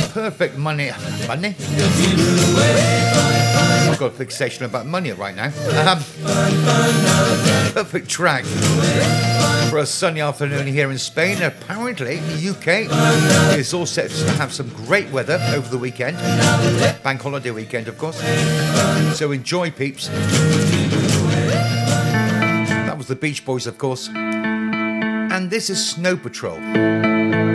perfect money. I've got a fixation about money right now. Perfect track for a sunny afternoon here in Spain. Apparently, the UK is all set to have some great weather over the weekend. Bank holiday weekend, of course. So enjoy, peeps. That was the Beach Boys, of course. And this is Snow Patrol.